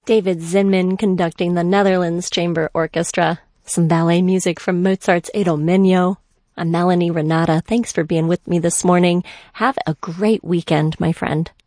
David Zinman conducting the Netherlands Chamber Orchestra. Some ballet music from Mozart's Idomeneo. I'm Melanie Renata. Thanks for being with me this morning. Have a great weekend, my friend.